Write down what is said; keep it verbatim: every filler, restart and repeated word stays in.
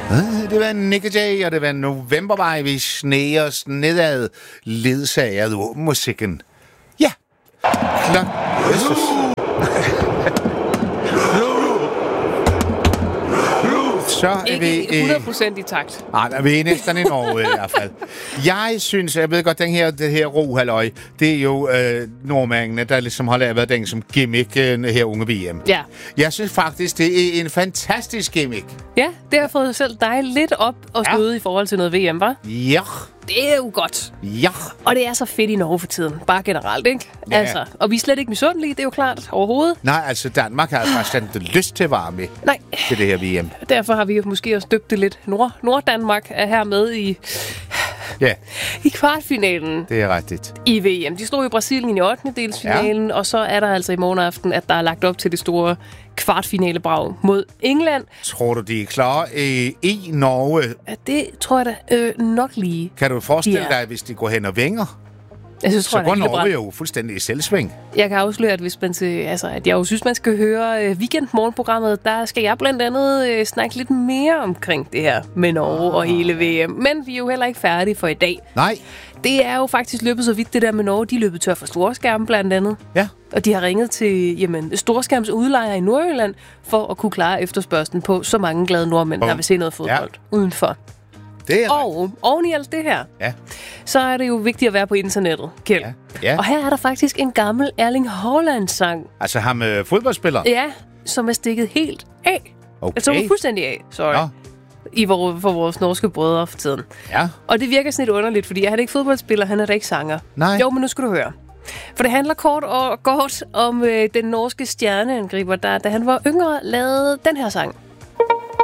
Det var Nick Jay, og det var Novembervej, vi sneer os nedad, ledsaget af musikken. Ja, klok. Jesus. Så er vi ikke hundrede procent i takt. Nej, der er vi næsten i Norge i hvert fald. Jeg synes, jeg ved godt, den her, det her ro-halløj, det er jo øh, nordmændene, der ligesom har lavet den som gimmick øh, her unge V M. Ja. Jeg synes faktisk, det er en fantastisk gimmick. Ja, det har fået selv dig lidt op og støde ja. i forhold til noget V M, hva'? Ja. Det er jo godt. Ja. Og det er så fedt i Norge for tiden. Bare generelt, ikke? Ja. Altså, og vi er slet ikke misundelige, det er jo klart, overhovedet. Nej, altså Danmark har faktisk ikke lyst til at være med Nej. til det her V M. Derfor har vi jo måske også døbt det lidt. Nord- Nord-Danmark er her med i, ja. i kvartfinalen. Det er rigtigt. I V M. De stod i Brasilien i ottende delsfinalen, ja. og så er der altså i morgen aften, at der er lagt op til det store kvartfinalebrag mod England. Tror du, de er klar i, i Norge? Ja, det tror jeg da øh, nok lige. Kan du forestille Ja. dig, hvis de går hen og vinger? Jeg synes, Så tror, går jeg, Norge jo fuldstændig i selvsving. Jeg kan afsløre, at hvis man til, altså, at jeg jo synes, man skal høre øh, weekendmorgenprogrammet, der skal jeg blandt andet øh, snakke lidt mere omkring det her med Norge og hele V M. Men vi er jo heller ikke færdige for i dag. Nej. Det er jo faktisk løbet så vidt, det der med Norge. De er løbet tør for storskærm blandt andet. Ja. Og de har ringet til jamen, storskærms udlejere i Nordjylland for at kunne klare efterspørgslen på så mange glade nordmænd, Oh. der vil se noget fodbold ja. udenfor. Det er Og oven i alt det her, ja. så er det jo vigtigt at være på internettet, Kjeld. Ja. Ja. Og her er der faktisk en gammel Erling Haaland-sang. Altså ham øh, fodboldspiller? Ja, som er stikket helt af. Okay. Altså fuldstændig af, sorry. Ja. I vor, for vores norske brødre for tiden. Ja. Og det virker sådan lidt underligt, fordi han er ikke fodboldspiller, han er da ikke sanger. Nej. Jo, men nu skal du høre. For det handler kort og godt om øh, den norske stjerneangriber, der da han var yngre lavede den her sang.